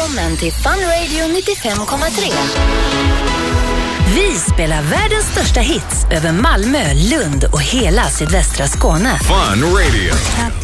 välkommen till Fun Radio 95,3. Vi spelar världens största hits över Malmö, Lund och hela sydvästra Skåne. Fun Radio.